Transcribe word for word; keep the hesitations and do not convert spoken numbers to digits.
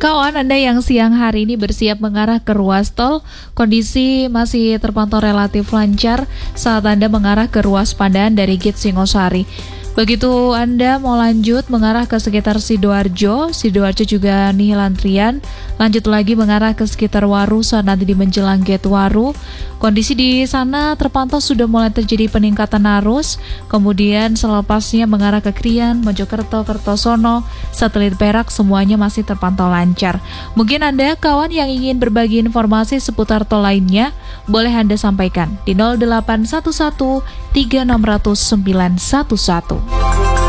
Kawan Anda yang siang hari ini bersiap mengarah ke ruas tol, kondisi masih terpantau relatif lancar saat Anda mengarah ke ruas Pandaan dari Gate Singosari. Begitu Anda mau lanjut mengarah ke sekitar Sidoarjo, Sidoarjo juga nihil antrian, lanjut lagi mengarah ke sekitar Waru saat nanti di menjelang Gate Waru. Kondisi di sana terpantau sudah mulai terjadi peningkatan arus, kemudian selepasnya mengarah ke Krian, Mojokerto, Kertosono, Satelit Perak semuanya masih terpantau lancar. Mungkin Anda kawan yang ingin berbagi informasi seputar tol lainnya, boleh Anda sampaikan di nol delapan satu satu tiga enam nol nol sembilan satu satu.